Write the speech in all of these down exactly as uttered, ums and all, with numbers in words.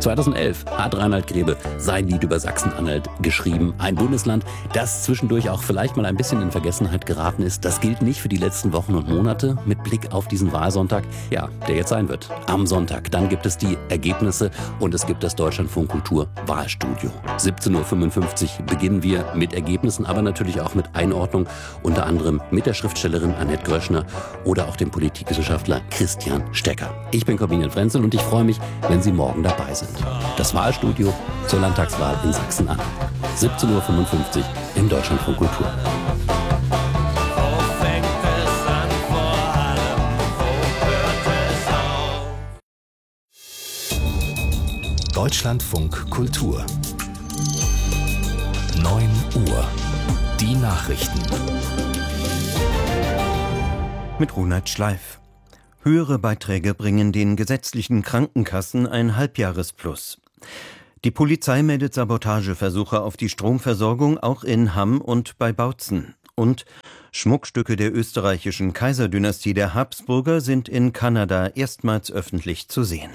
zweitausendelf hat Reinhard Grebe sein Lied über Sachsen-Anhalt geschrieben. Ein Bundesland, das zwischendurch auch vielleicht mal ein bisschen in Vergessenheit geraten ist. Das gilt nicht für die letzten Wochen und Monate mit Blick auf diesen Wahlsonntag, ja, der jetzt sein wird. Am Sonntag, dann gibt es die Ergebnisse und es gibt das Deutschlandfunk Kultur Wahlstudio. siebzehn Uhr fünfundfünfzig beginnen wir mit Ergebnissen, aber natürlich auch mit Einordnung, unter anderem mit der Schriftstellerin Annette Gröschner oder auch dem Politikwissenschaftler Christian Stecker. Ich bin Corbinian Frenzel und ich freue mich, wenn Sie morgen dabei sind. Das Wahlstudio zur Landtagswahl in Sachsen-Anhalt. siebzehn Uhr fünfundfünfzig im Deutschlandfunk Kultur. Deutschlandfunk Kultur. neun Uhr. Die Nachrichten. Mit Ronald Schleif. Höhere Beiträge bringen den gesetzlichen Krankenkassen ein Halbjahresplus. Die Polizei meldet Sabotageversuche auf die Stromversorgung auch in Hamm und bei Bautzen. Und Schmuckstücke der österreichischen Kaiserdynastie der Habsburger sind in Kanada erstmals öffentlich zu sehen.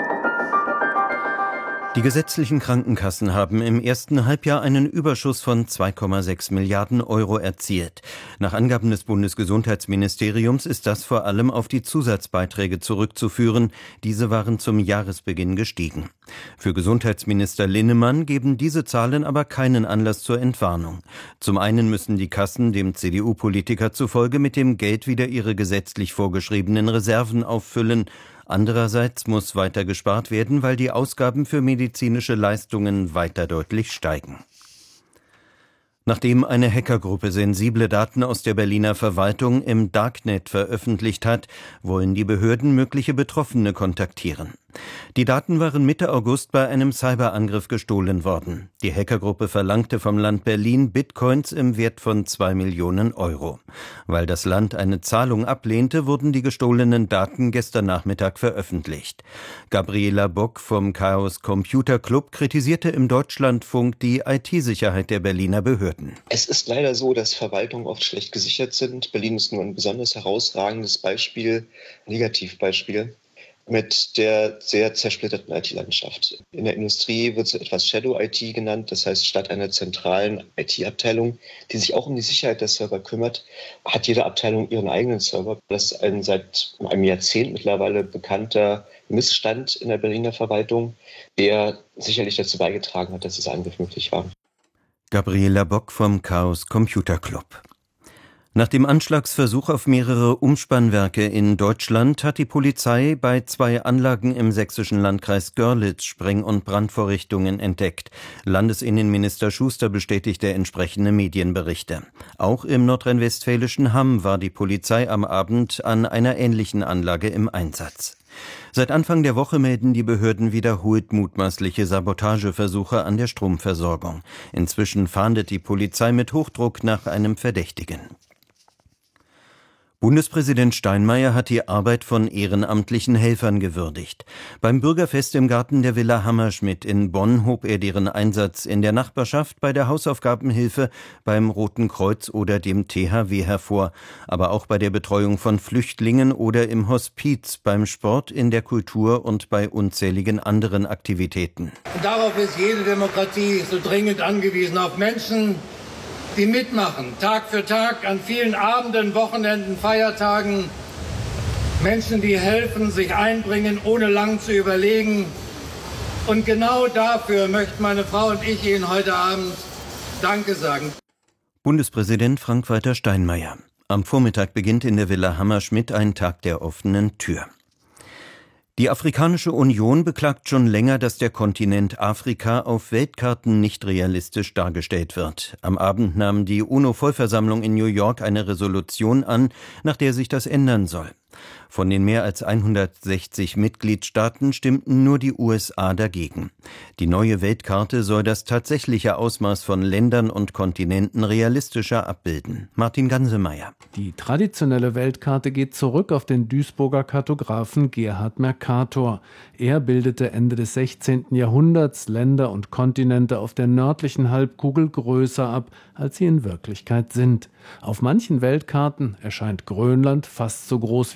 Die gesetzlichen Krankenkassen haben im ersten Halbjahr einen Überschuss von zwei Komma sechs Milliarden Euro erzielt. Nach Angaben des Bundesgesundheitsministeriums ist das vor allem auf die Zusatzbeiträge zurückzuführen. Diese waren zum Jahresbeginn gestiegen. Für Gesundheitsminister Linnemann geben diese Zahlen aber keinen Anlass zur Entwarnung. Zum einen müssen die Kassen dem C D U-Politiker zufolge mit dem Geld wieder ihre gesetzlich vorgeschriebenen Reserven auffüllen. Andererseits muss weiter gespart werden, weil die Ausgaben für medizinische Leistungen weiter deutlich steigen. Nachdem eine Hackergruppe sensible Daten aus der Berliner Verwaltung im Darknet veröffentlicht hat, wollen die Behörden mögliche Betroffene kontaktieren. Die Daten waren Mitte August bei einem Cyberangriff gestohlen worden. Die Hackergruppe verlangte vom Land Berlin Bitcoins im Wert von zwei Millionen Euro. Weil das Land eine Zahlung ablehnte, wurden die gestohlenen Daten gestern Nachmittag veröffentlicht. Gabriela Bock vom Chaos Computer Club kritisierte im Deutschlandfunk die I T-Sicherheit der Berliner Behörden. Es ist leider so, dass Verwaltungen oft schlecht gesichert sind. Berlin ist nur ein besonders herausragendes Beispiel, Negativbeispiel, mit der sehr zersplitterten I T-Landschaft. In der Industrie wird so etwas Shadow-I T genannt, das heißt, statt einer zentralen I T-Abteilung, die sich auch um die Sicherheit der Server kümmert, hat jede Abteilung ihren eigenen Server. Das ist ein seit einem Jahrzehnt mittlerweile bekannter Missstand in der Berliner Verwaltung, der sicherlich dazu beigetragen hat, dass dieser Angriff möglich war. Gabriela Bock vom Chaos Computer Club. Nach dem Anschlagsversuch auf mehrere Umspannwerke in Deutschland hat die Polizei bei zwei Anlagen im sächsischen Landkreis Görlitz Spreng- und Brandvorrichtungen entdeckt. Landesinnenminister Schuster bestätigte entsprechende Medienberichte. Auch im nordrhein-westfälischen Hamm war die Polizei am Abend an einer ähnlichen Anlage im Einsatz. Seit Anfang der Woche melden die Behörden wiederholt mutmaßliche Sabotageversuche an der Stromversorgung. Inzwischen fahndet die Polizei mit Hochdruck nach einem Verdächtigen. Bundespräsident Steinmeier hat die Arbeit von ehrenamtlichen Helfern gewürdigt. Beim Bürgerfest im Garten der Villa Hammerschmidt in Bonn hob er deren Einsatz in der Nachbarschaft, bei der Hausaufgabenhilfe, beim Roten Kreuz oder dem T H W hervor, aber auch bei der Betreuung von Flüchtlingen oder im Hospiz, beim Sport, in der Kultur und bei unzähligen anderen Aktivitäten. Und darauf ist jede Demokratie so dringend angewiesen, auf Menschen, die mitmachen, Tag für Tag, an vielen Abenden, Wochenenden, Feiertagen. Menschen, die helfen, sich einbringen, ohne lang zu überlegen. Und genau dafür möchten meine Frau und ich Ihnen heute Abend Danke sagen. Bundespräsident Frank-Walter Steinmeier. Am Vormittag beginnt in der Villa Hammerschmidt ein Tag der offenen Tür. Die Afrikanische Union beklagt schon länger, dass der Kontinent Afrika auf Weltkarten nicht realistisch dargestellt wird. Am Abend nahm die UNO-Vollversammlung in New York eine Resolution an, nach der sich das ändern soll. Von den mehr als hundertsechzig Mitgliedstaaten stimmten nur die U S A dagegen. Die neue Weltkarte soll das tatsächliche Ausmaß von Ländern und Kontinenten realistischer abbilden. Martin Gansemeyer. Die traditionelle Weltkarte geht zurück auf den Duisburger Kartografen Gerhard Mercator. Er bildete Ende des sechzehnten Jahrhunderts Länder und Kontinente auf der nördlichen Halbkugel größer ab, als sie in Wirklichkeit sind. Auf manchen Weltkarten erscheint Grönland fast so groß wie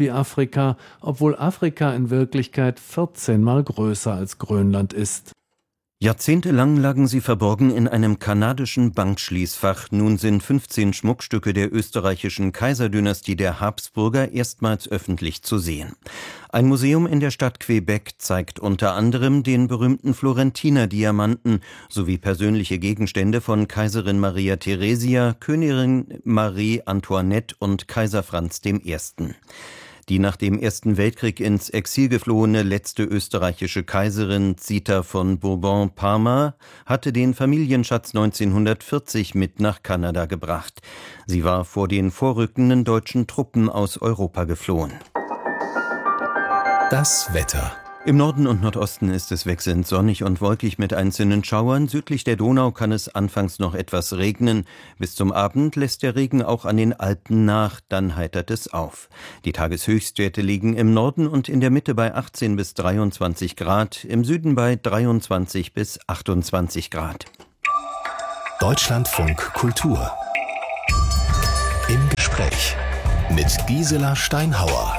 wie Afrika, obwohl Afrika in Wirklichkeit vierzehn Mal größer als Grönland ist. Jahrzehntelang lagen sie verborgen in einem kanadischen Bankschließfach. Nun sind fünfzehn Schmuckstücke der österreichischen Kaiserdynastie der Habsburger erstmals öffentlich zu sehen. Ein Museum in der Stadt Quebec zeigt unter anderem den berühmten Florentiner-Diamanten sowie persönliche Gegenstände von Kaiserin Maria Theresia, Königin Marie Antoinette und Kaiser Franz der Erste. Die nach dem Ersten Weltkrieg ins Exil geflohene letzte österreichische Kaiserin Zita von Bourbon-Parma hatte den Familienschatz neunzehnhundertvierzig mit nach Kanada gebracht. Sie war vor den vorrückenden deutschen Truppen aus Europa geflohen. Das Wetter. Im Norden und Nordosten ist es wechselnd sonnig und wolkig mit einzelnen Schauern. Südlich der Donau kann es anfangs noch etwas regnen. Bis zum Abend lässt der Regen auch an den Alpen nach, dann heitert es auf. Die Tageshöchstwerte liegen im Norden und in der Mitte bei achtzehn bis dreiundzwanzig Grad, im Süden bei dreiundzwanzig bis achtundzwanzig Grad. Deutschlandfunk Kultur. Im Gespräch mit Gisela Steinhauer.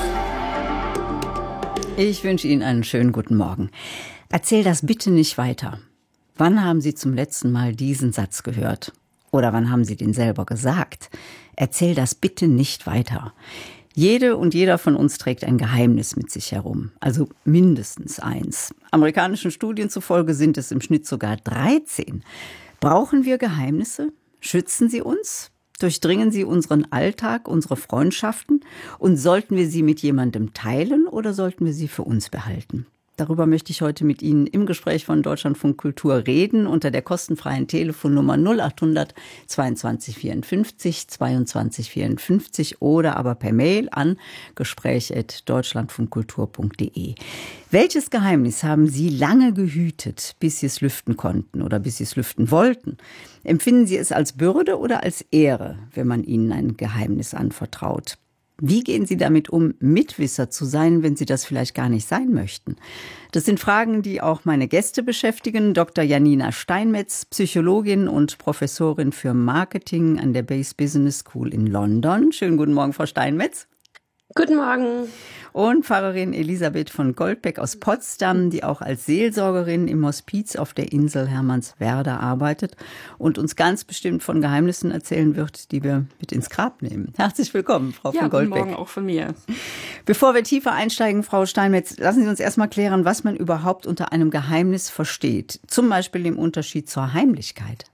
Ich wünsche Ihnen einen schönen guten Morgen. Erzähl das bitte nicht weiter. Wann haben Sie zum letzten Mal diesen Satz gehört? Oder wann haben Sie den selber gesagt? Erzähl das bitte nicht weiter. Jede und jeder von uns trägt ein Geheimnis mit sich herum. Also mindestens eins. Amerikanischen Studien zufolge sind es im Schnitt sogar dreizehn. Brauchen wir Geheimnisse? Schützen sie uns? Durchdringen sie unseren Alltag, unsere Freundschaften? Und sollten wir sie mit jemandem teilen oder sollten wir sie für uns behalten? Darüber möchte ich heute mit Ihnen im Gespräch von Deutschlandfunk Kultur reden, unter der kostenfreien Telefonnummer null acht hundert zweiundzwanzig vierundfünfzig zweiundzwanzig vierundfünfzig oder aber per Mail an gespräch at deutschlandfunkkultur punkt de. Welches Geheimnis haben Sie lange gehütet, bis Sie es lüften konnten oder bis Sie es lüften wollten? Empfinden Sie es als Bürde oder als Ehre, wenn man Ihnen ein Geheimnis anvertraut? Wie gehen Sie damit um, Mitwisser zu sein, wenn Sie das vielleicht gar nicht sein möchten? Das sind Fragen, die auch meine Gäste beschäftigen. Doktor Janina Steinmetz, Psychologin und Professorin für Marketing an der Base Business School in London. Schönen guten Morgen, Frau Steinmetz. Guten Morgen. Und Pfarrerin Elisabeth von Goldbeck aus Potsdam, die auch als Seelsorgerin im Hospiz auf der Insel Hermannswerder arbeitet und uns ganz bestimmt von Geheimnissen erzählen wird, die wir mit ins Grab nehmen. Herzlich willkommen, Frau ja, von Goldbeck. Guten Morgen auch von mir. Bevor wir tiefer einsteigen, Frau Steinmetz, lassen Sie uns erstmal klären, was man überhaupt unter einem Geheimnis versteht. Zum Beispiel im Unterschied zur Heimlichkeit.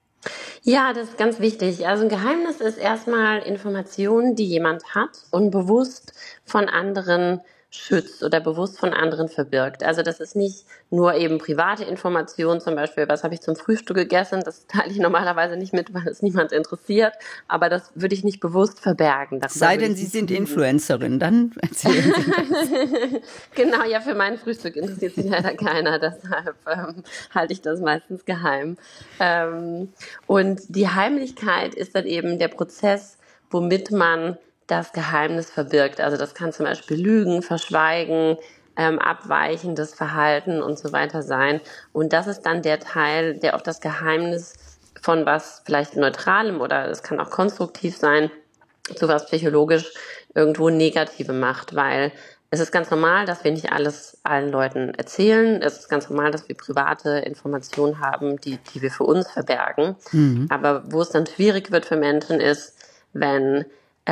Ja, das ist ganz wichtig. Also ein Geheimnis ist erstmal Information, die jemand hat und bewusst von anderen schützt oder bewusst von anderen verbirgt. Also das ist nicht nur eben private Information, zum Beispiel, was habe ich zum Frühstück gegessen, das teile ich normalerweise nicht mit, weil es niemand interessiert, aber das würde ich nicht bewusst verbergen. Darüber Sei denn, Sie sind Influencerin, dann erzählen Sie das. Genau, ja, für mein Frühstück interessiert sich leider keiner, deshalb ähm, halte ich das meistens geheim. Ähm, und die Heimlichkeit ist dann eben der Prozess, womit man das Geheimnis verbirgt. Also das kann zum Beispiel Lügen, Verschweigen, ähm, abweichendes Verhalten und so weiter sein. Und das ist dann der Teil, der auf das Geheimnis von was vielleicht Neutralem oder es kann auch konstruktiv sein, zu was psychologisch irgendwo Negative macht, weil es ist ganz normal, dass wir nicht alles allen Leuten erzählen. Es ist ganz normal, dass wir private Informationen haben, die, die wir für uns verbergen. Mhm. Aber wo es dann schwierig wird für Menschen ist, wenn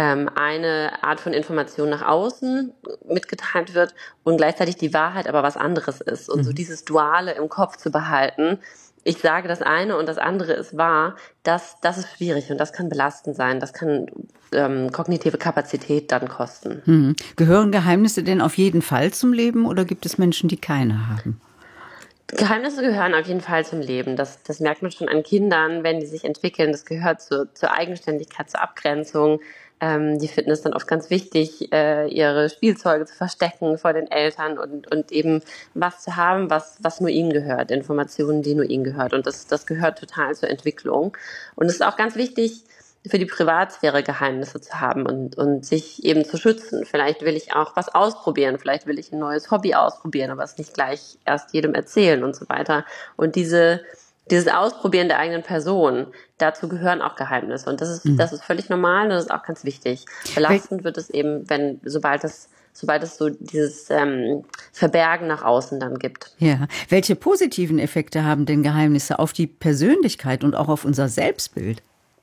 eine Art von Information nach außen mitgeteilt wird und gleichzeitig die Wahrheit aber was anderes ist. Und so dieses Duale im Kopf zu behalten, ich sage das eine und das andere ist wahr, das, das ist schwierig und das kann belastend sein. Das kann ähm, kognitive Kapazität dann kosten. Mhm. Gehören Geheimnisse denn auf jeden Fall zum Leben oder gibt es Menschen, die keine haben? Geheimnisse gehören auf jeden Fall zum Leben. Das, das merkt man schon an Kindern, wenn die sich entwickeln. Das gehört zur, zur Eigenständigkeit, zur Abgrenzung. Ähm, die finden es dann oft ganz wichtig, äh, ihre Spielzeuge zu verstecken vor den Eltern und, und eben was zu haben, was, was nur ihnen gehört, Informationen, die nur ihnen gehört. Und das, das gehört total zur Entwicklung. Und es ist auch ganz wichtig, für die Privatsphäre Geheimnisse zu haben und, und sich eben zu schützen. Vielleicht will ich auch was ausprobieren, vielleicht will ich ein neues Hobby ausprobieren, aber es nicht gleich erst jedem erzählen und so weiter. Und diese dieses Ausprobieren der eigenen Person, dazu gehören auch Geheimnisse. Und das ist, mhm. das ist völlig normal und das ist auch ganz wichtig. Belastend wird es eben, wenn, sobald es, sobald es so dieses ähm, Verbergen nach außen dann gibt. Ja. Welche positiven Effekte haben denn Geheimnisse auf die Persönlichkeit und auch auf unser Selbstbild?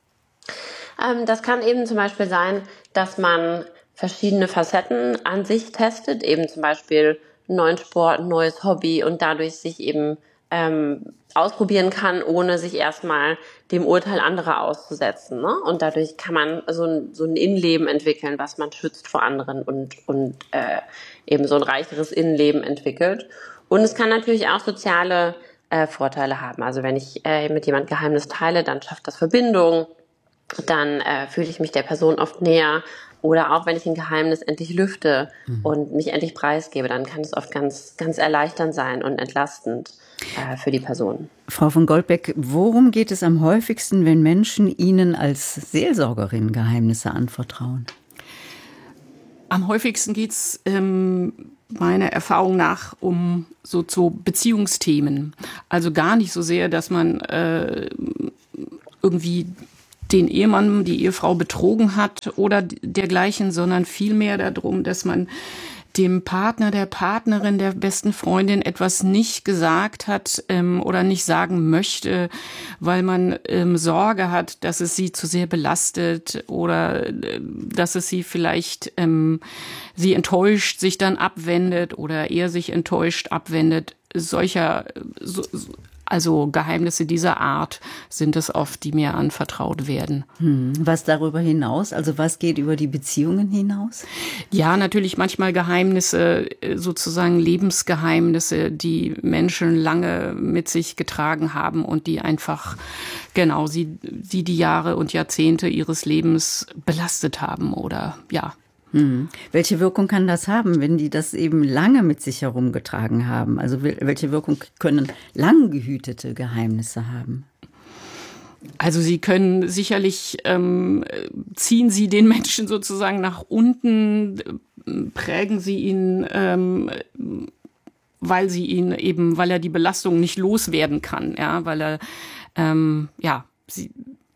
Ähm, das kann eben zum Beispiel sein, dass man verschiedene Facetten an sich testet, eben zum Beispiel einen neuen Sport, ein neues Hobby und dadurch sich eben ähm, ausprobieren kann, ohne sich erstmal dem Urteil anderer auszusetzen. Ne? Und dadurch kann man so ein, so ein Innenleben entwickeln, was man schützt vor anderen und, und äh, eben so ein reicheres Innenleben entwickelt. Und es kann natürlich auch soziale äh, Vorteile haben. Also wenn ich äh, mit jemandem Geheimnis teile, dann schafft das Verbindung, dann äh, fühle ich mich der Person oft näher. Oder auch wenn ich ein Geheimnis endlich lüfte mhm. und mich endlich preisgebe, dann kann es oft ganz, ganz erleichternd sein und entlastend äh, für die Person. Frau von Goldbeck, worum geht es am häufigsten, wenn Menschen Ihnen als Seelsorgerin Geheimnisse anvertrauen? Am häufigsten geht es ähm, meiner Erfahrung nach um so, so Beziehungsthemen. Also gar nicht so sehr, dass man äh, irgendwie den Ehemann, die Ehefrau betrogen hat oder dergleichen, sondern vielmehr darum, dass man dem Partner, der Partnerin, der besten Freundin etwas nicht gesagt hat ähm, oder nicht sagen möchte, weil man ähm, Sorge hat, dass es sie zu sehr belastet oder äh, dass es sie vielleicht ähm, sie enttäuscht, sich dann abwendet oder er sich enttäuscht abwendet. Solcher so, Also Geheimnisse dieser Art sind es oft, die mir anvertraut werden. Hm. Was darüber hinaus? Also was geht über die Beziehungen hinaus? Ja, natürlich manchmal Geheimnisse, sozusagen Lebensgeheimnisse, die Menschen lange mit sich getragen haben und die einfach, genau, sie, sie die Jahre und Jahrzehnte ihres Lebens belastet haben oder ja. Hm. Welche Wirkung kann das haben, wenn die das eben lange mit sich herumgetragen haben? Also welche Wirkung können lang gehütete Geheimnisse haben? Also sie können sicherlich, ähm, ziehen sie den Menschen sozusagen nach unten, prägen sie ihn, ähm, weil sie ihn eben, weil er die Belastung nicht loswerden kann, ja, weil er, ähm, ja, sie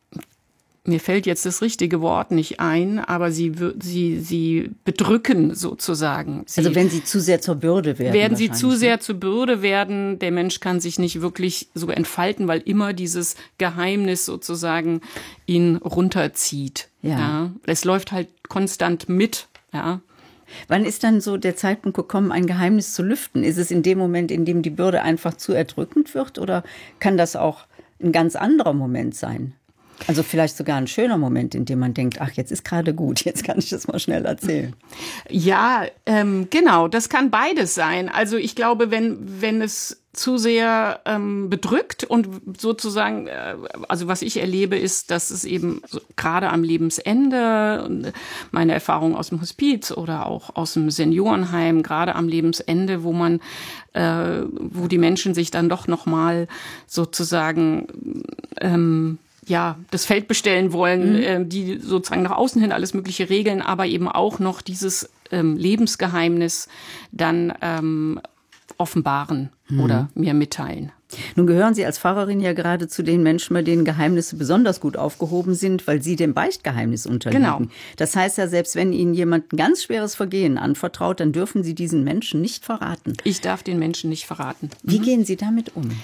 Mir fällt jetzt das richtige Wort nicht ein, aber sie, sie, sie bedrücken sozusagen. Sie also wenn sie zu sehr zur Bürde werden. Werden sie zu sehr zur Bürde werden. Der Mensch kann sich nicht wirklich so entfalten, weil immer dieses Geheimnis sozusagen ihn runterzieht. Ja. Ja. Es läuft halt konstant mit. Ja. Wann ist dann so der Zeitpunkt gekommen, ein Geheimnis zu lüften? Ist es in dem Moment, in dem die Bürde einfach zu erdrückend wird, oder kann das auch ein ganz anderer Moment sein? Also vielleicht sogar ein schöner Moment, in dem man denkt, ach, jetzt ist gerade gut, jetzt kann ich das mal schnell erzählen. Ja, ähm, genau, das kann beides sein. Also ich glaube, wenn, wenn es zu sehr ähm, bedrückt und sozusagen, äh, also was ich erlebe, ist, dass es eben so, gerade am Lebensende, und meine Erfahrung aus dem Hospiz oder auch aus dem Seniorenheim, gerade am Lebensende, wo man, äh, wo die Menschen sich dann doch noch mal sozusagen ähm, ja, das Feld bestellen wollen, mhm. äh, die sozusagen nach außen hin alles Mögliche regeln, aber eben auch noch dieses ähm, Lebensgeheimnis dann ähm, offenbaren mhm. oder mir mitteilen. Nun gehören Sie als Pfarrerin ja gerade zu den Menschen, bei denen Geheimnisse besonders gut aufgehoben sind, weil Sie dem Beichtgeheimnis unterliegen. Genau. Das heißt ja, selbst wenn Ihnen jemand ein ganz schweres Vergehen anvertraut, dann dürfen Sie diesen Menschen nicht verraten. Ich darf den Menschen nicht verraten. Wie mhm. gehen Sie damit um?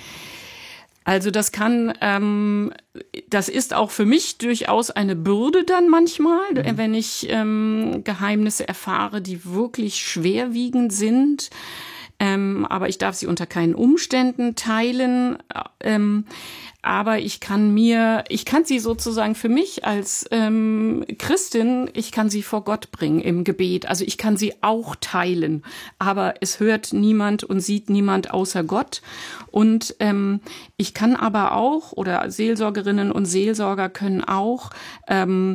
Also das kann, ähm, das ist auch für mich durchaus eine Bürde dann manchmal, mhm. wenn ich ähm, Geheimnisse erfahre, die wirklich schwerwiegend sind. Ähm, aber ich darf sie unter keinen Umständen teilen. Ähm, aber ich kann mir, ich kann sie sozusagen für mich als ähm, Christin, ich kann sie vor Gott bringen im Gebet. Also ich kann sie auch teilen, aber es hört niemand und sieht niemand außer Gott. Und ähm, ich kann aber auch, oder Seelsorgerinnen und Seelsorger können auch, ähm,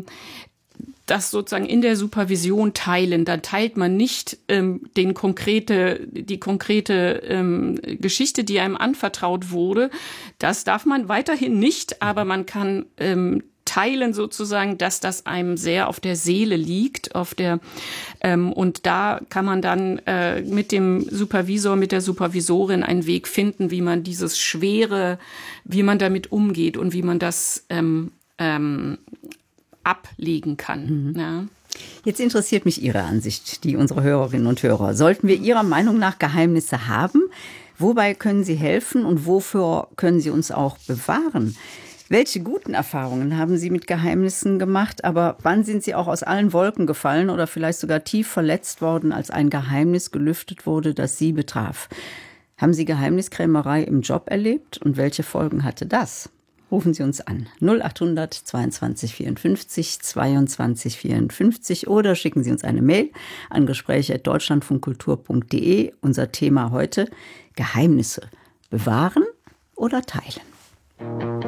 das sozusagen in der Supervision teilen. Dann teilt man nicht ähm, den konkrete, die konkrete ähm, Geschichte, die einem anvertraut wurde. Das darf man weiterhin nicht, aber man kann ähm, teilen sozusagen, dass das einem sehr auf der Seele liegt, auf der ähm, und da kann man dann äh, mit dem Supervisor, mit der Supervisorin einen Weg finden, wie man dieses Schwere, wie man damit umgeht und wie man das ähm, ähm, ablegen kann. Mhm. Ja. Jetzt interessiert mich Ihre Ansicht, die unserer Hörerinnen und Hörer. Sollten wir Ihrer Meinung nach Geheimnisse haben? Wobei können sie helfen und wofür können sie uns auch bewahren? Welche guten Erfahrungen haben Sie mit Geheimnissen gemacht, aber wann sind Sie auch aus allen Wolken gefallen oder vielleicht sogar tief verletzt worden, als ein Geheimnis gelüftet wurde, das Sie betraf? Haben Sie Geheimniskrämerei im Job erlebt und welche Folgen hatte das? Rufen Sie uns an null acht hundert zweiundzwanzig vierundfünfzig zweiundzwanzig vierundfünfzig oder schicken Sie uns eine Mail an gespräche at deutschlandfunkkultur punkt de. Unser Thema heute: Geheimnisse bewahren oder teilen.